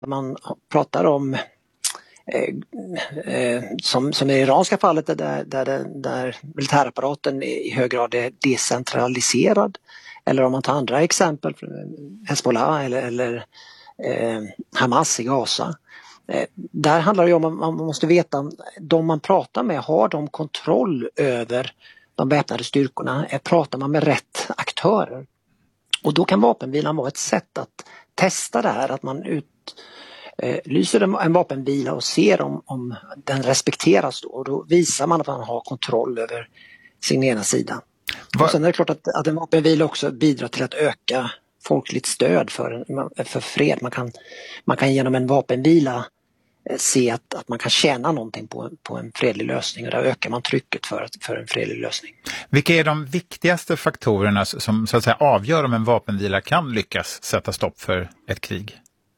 man pratar om som i det iranska fallet där militärapparaten i hög grad är decentraliserad, eller om man tar andra exempel, Hezbollah eller Hamas i Gaza. Där handlar det om att man måste veta, de man pratar med, har de kontroll över de väpnade styrkorna? Pratar man med rätt aktörer? Och då kan vapenvilan vara ett sätt att testa det här, att man lyser en vapenvila och ser om den respekteras då, och då visar man att man har kontroll över sin ena sida. Och sen är det klart att en vapenvila också bidrar till att öka folkligt stöd för fred. Man kan genom en vapenvila se att man kan tjäna någonting på en fredlig lösning, och där ökar man trycket för en fredlig lösning. Vilka är de viktigaste faktorerna som så att säga avgör om en vapenvila kan lyckas sätta stopp för ett krig?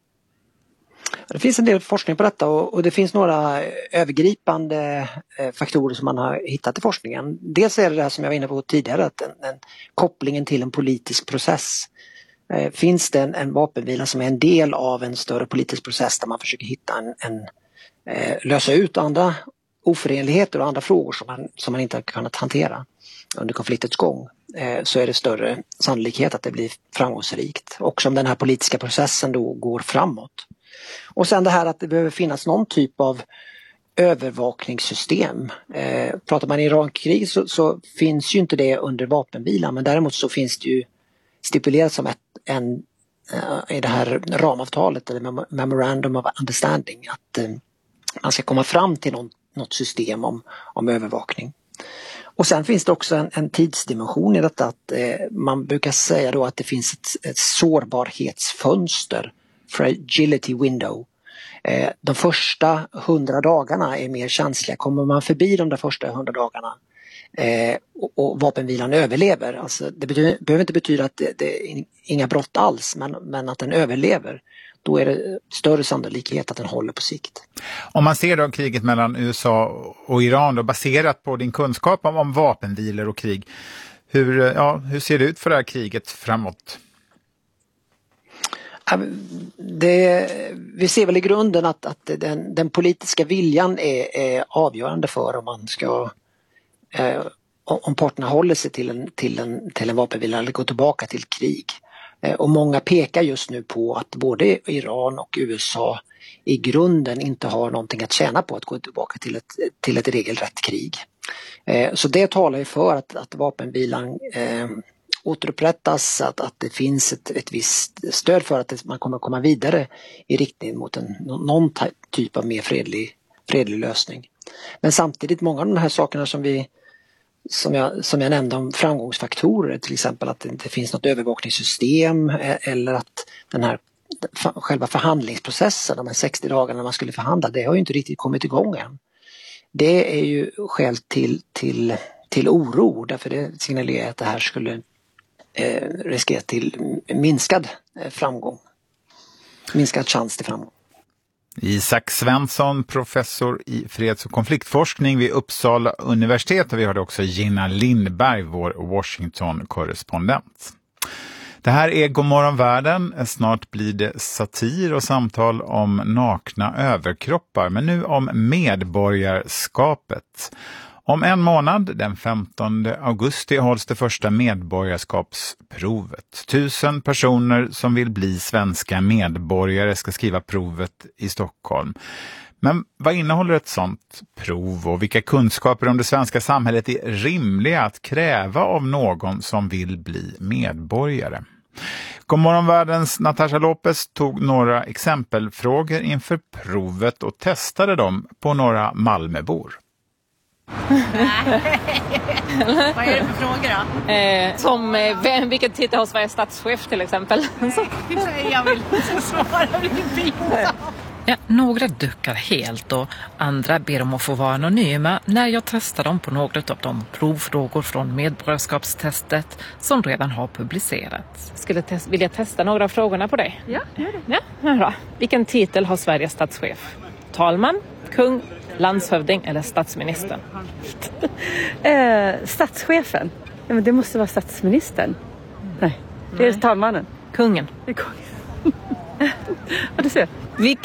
Det finns en del forskning på detta, och det finns några övergripande faktorer som man har hittat i forskningen. Dels är det här som jag var inne på tidigare, att kopplingen till en politisk process. Finns det en vapenvila som är en del av en större politisk process där man försöker hitta lösa ut andra oförenligheter och andra frågor som man inte har kunnat hantera under konfliktens gång, så är det större sannolikhet att det blir framgångsrikt. Också om den här politiska processen då går framåt. Och sen det här att det behöver finnas någon typ av övervakningssystem. Pratar man i Irakkrig så finns ju inte det under vapenvilan, men däremot så finns det ju stipulerat som i det här ramavtalet, eller Memorandum of Understanding, att man ska komma fram till något system om övervakning. Och sen finns det också en tidsdimension i detta, att man brukar säga då att det finns ett sårbarhetsfönster, fragility window. De första 100 dagarna är mer känsliga. Kommer man förbi de där första 100 dagarna och vapenvilan överlever, alltså det behöver inte betyda att det är inga brott alls, men att den överlever, då är det större sannolikhet att den håller på sikt. Om man ser då kriget mellan USA och Iran då, baserat på din kunskap om vapenvilor och krig, hur ser det ut för det här kriget framåt? Vi ser väl i grunden att den politiska viljan är avgörande för om man ska om parterna håller sig till en vapenvila eller går tillbaka till krig. Och många pekar just nu på att både Iran och USA i grunden inte har någonting att tjäna på att gå tillbaka till ett regelrätt krig. Så det talar ju för att vapenvilan återupprättas, att det finns ett visst stöd för att man kommer komma vidare i riktning mot någon typ av mer fredlig lösning. Men samtidigt, många av de här sakerna som jag nämnde om framgångsfaktorer, till exempel att det inte finns något övervakningssystem, eller att den här själva förhandlingsprocessen, de här 60 dagarna när man skulle förhandla, det har ju inte riktigt kommit igång än. Det är ju skäl till oro, därför det signalerar att det här skulle riskera till minskad framgång, minskad chans till framgång. Isak Svensson, professor i freds- och konfliktforskning vid Uppsala universitet, och vi har också Gina Lindberg, vår Washington-korrespondent. Det här är Godmorgon världen. Snart blir det satir och samtal om nakna överkroppar, men nu om medborgarskapet. Om en månad, den 15 augusti, hålls det första medborgarskapsprovet. 1000 personer som vill bli svenska medborgare ska skriva provet i Stockholm. Men vad innehåller ett sånt prov, och vilka kunskaper om det svenska samhället är rimliga att kräva av någon som vill bli medborgare? Godmorgon världens Natasha Lopez tog några exempelfrågor inför provet och testade dem på några Malmöbor. Vad är det för frågor då? Som vilken titel har Sveriges statschef till exempel? Jag vill svara lite. Ja, några duckar helt och andra ber om att få vara anonyma när jag testar dem på några av de provfrågor från medborgarskapstestet som redan har publicerats. Vill jag testa några av frågorna på dig? Ja, gör det. Ja, bra. Vilken titel har Sveriges statschef? Talman, kung, landshövding eller statsministern? Statschefen. Ja, men det måste vara statsministern. Nej, det är talmannen. Kungen. Det är kungen. Ja, du ser.